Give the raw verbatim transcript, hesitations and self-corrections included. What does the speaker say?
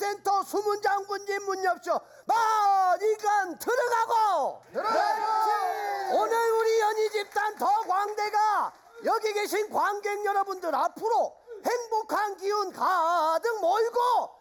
문화센터 수문 장군님 문 엽쇼. 마니간 들어가고. 들어가고. 오늘 우리 연희 집단 더 광대가 여기 계신 관객 여러분들 앞으로 행복한 기운 가득 몰고